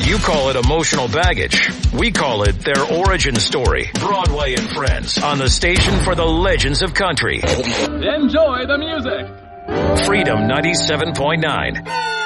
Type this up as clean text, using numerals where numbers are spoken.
You call it emotional baggage. We call it their origin story. Broadway and Friends on the station for the legends of country. Enjoy the music. Freedom 97.9.